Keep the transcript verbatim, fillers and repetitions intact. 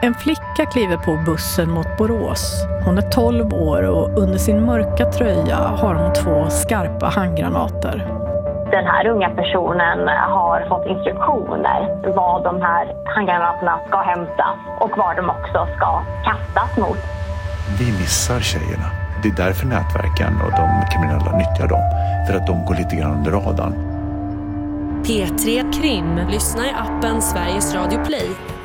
En flicka kliver på bussen mot Borås. Hon är tolv år och under sin mörka tröja har hon två skarpa handgranater. Den här unga personen har fått instruktioner vad de här handgranaterna ska hämtas och var de också ska kastas mot. Vi missar tjejerna. Det är därför nätverken och de kriminella nyttjar dem. För att de går lite grann under radarn. P tre Krim. Lyssna i appen Sveriges Radio Play.